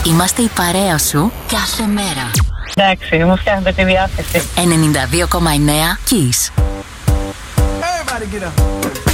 Είμαστε η παρέα σου κάθε μέρα. Εντάξει, μου φτιάχνετε τη διάθεση. 92,9 Kiss. Everybody get up.